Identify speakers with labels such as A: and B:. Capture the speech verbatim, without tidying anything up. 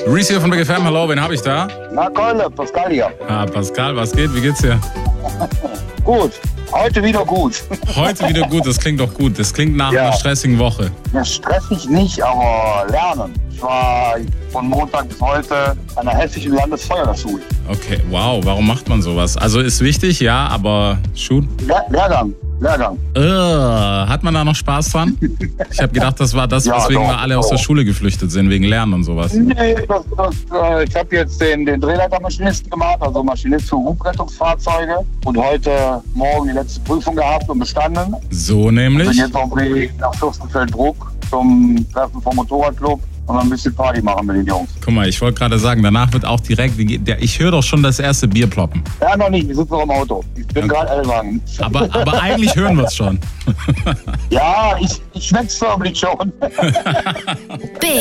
A: Reese hier von Big F M, hallo, wen habe ich da?
B: Na Keule, Pascal hier.
A: Ah, Pascal, was geht? Wie geht's dir?
B: Gut, heute wieder gut.
A: Heute wieder gut, das klingt doch gut. Das klingt nach
B: Ja.
A: einer stressigen Woche.
B: Ja, stressig nicht, aber lernen. Ich war von Montag bis heute an der Hessischen Landesfeuerwehrschule.
A: Okay, wow, warum macht man sowas? Also ist wichtig, ja, aber shoot.
B: Le Lehrgang, Lehrgang.
A: Äh, hat man da noch Spaß dran? Ich habe gedacht, das war das,
B: Ja,
A: weswegen
B: doch,
A: wir alle aus der
B: doch.
A: Schule geflüchtet sind, wegen Lernen und sowas.
B: Nee, das, das, äh, ich habe jetzt den, den Drehleitermaschinisten gemacht, also Maschinist für Hubrettungsfahrzeuge. Und heute Morgen die letzte Prüfung gehabt und bestanden.
A: So
B: Bin
A: nämlich.
B: jetzt auf dem Weg nach Fürstenfeldbruck zum Treffen vom Motorradclub und ein bisschen Party machen mit den Jungs.
A: Guck mal, ich wollte gerade sagen, danach wird auch direkt, die- der, ich höre doch schon das erste Bier ploppen.
B: Ja, noch nicht, wir sitzen noch im Auto. Ich bin
A: Okay.
B: gerade L-Wagen.
A: Aber, aber eigentlich hören wir es schon.
B: Ja, ich, ich schmeck's förmlich schon.